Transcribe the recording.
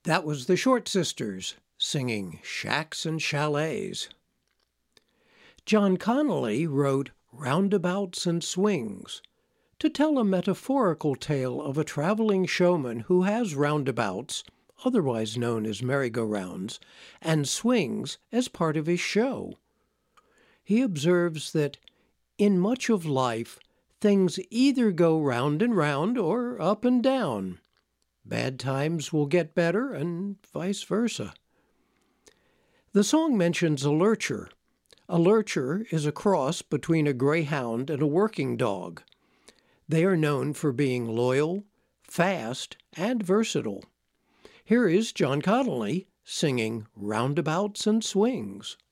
That was the Short Sisters singing Shacks and Chalets. John Connolly wrote Roundabouts and Swings to tell a metaphorical tale of a traveling showman who has roundabouts, otherwise known as merry-go-rounds, and swings as part of his show. He observes that in much of life, things either go round and round or up and down. Bad times will get better and vice versa. The song mentions a lurcher. A lurcher is a cross between a greyhound and a working dog. They are known for being loyal, fast, and versatile. Here is John Connolly singing Roundabouts and Swings.